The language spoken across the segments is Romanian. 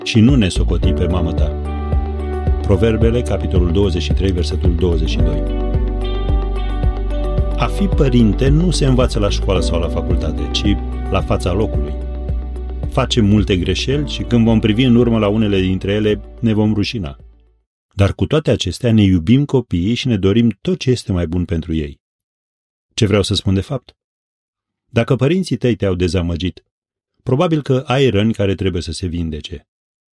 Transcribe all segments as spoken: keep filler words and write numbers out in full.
și nu ne socoti pe mamă ta. Proverbele, capitolul douăzeci și trei, versetul douăzeci și doi. A fi părinte nu se învață la școală sau la facultate, ci la fața locului. Facem multe greșeli și când vom privi în urmă la unele dintre ele, ne vom rușina. Dar cu toate acestea ne iubim copiii și ne dorim tot ce este mai bun pentru ei. Ce vreau să spun de fapt? Dacă părinții tăi te-au dezamăgit, probabil că ai răni care trebuie să se vindece.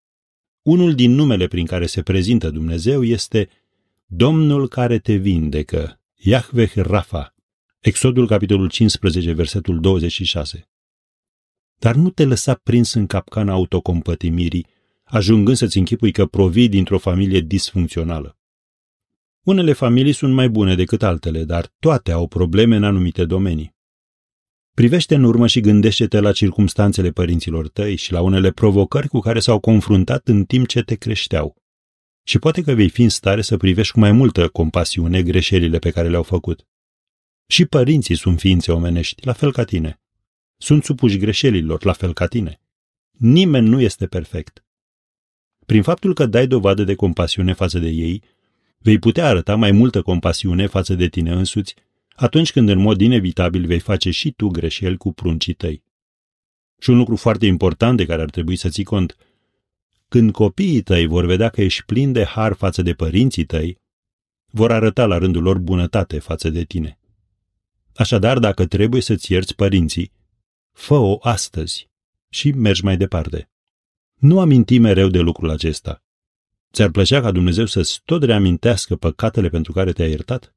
Unul din numele prin care se prezintă Dumnezeu este Domnul care te vindecă, Yahveh Rafa, Exodul, capitolul cincisprezece, versetul douăzeci și șase. Dar nu te lăsa prins în capcana autocompătimirii, ajungând să-ți închipui că provii dintr-o familie disfuncțională. Unele familii sunt mai bune decât altele, dar toate au probleme în anumite domenii. Privește în urmă și gândește-te la circumstanțele părinților tăi și la unele provocări cu care s-au confruntat în timp ce te creșteau. Și poate că vei fi în stare să privești cu mai multă compasiune greșelile pe care le-au făcut. Și părinții sunt ființe omenești, la fel ca tine. Sunt supuși greșelilor, la fel ca tine. Nimeni nu este perfect. Prin faptul că dai dovadă de compasiune față de ei, vei putea arăta mai multă compasiune față de tine însuți, atunci când în mod inevitabil vei face și tu greșeli cu pruncii tăi. Și un lucru foarte important de care ar trebui să ții cont, când copiii tăi vor vedea că ești plin de har față de părinții tăi, vor arăta la rândul lor bunătate față de tine. Așadar, dacă trebuie să-ți ierți părinții, fă-o astăzi și mergi mai departe. Nu aminti mereu de lucrul acesta. Ți-ar plăcea ca Dumnezeu să-ți tot reamintească păcatele pentru care te-a iertat?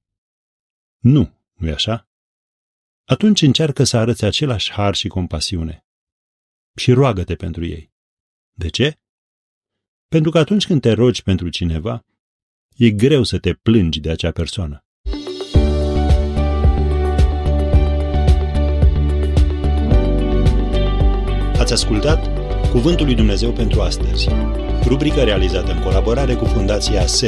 Nu, nu-i așa? Atunci încearcă să arăți același har și compasiune. Și roagă-te pentru ei. De ce? Pentru că atunci când te rogi pentru cineva, e greu să te plângi de acea persoană. Ați ascultat Cuvântul lui Dumnezeu pentru astăzi, rubrică realizată în colaborare cu Fundația S